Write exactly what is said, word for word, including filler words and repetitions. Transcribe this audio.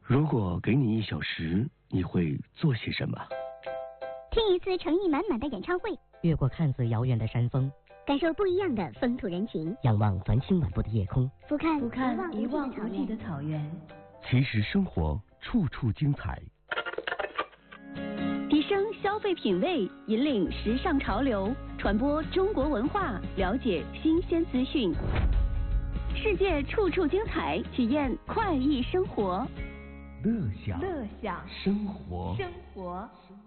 如果给你一小时，你会做些什么？ 听一次诚意满满的演唱会， 越过看似遥远的山峰， 感受不一样的风土人情， 仰望繁星满布的夜空， 俯瞰俯瞰一望无际的草原。 其实生活处处精彩。 提升消费品味，引领时尚潮流，传播中国文化，了解新鲜资讯。世界处处精彩，体验快意生活。 乐享， 乐享生活， 生活。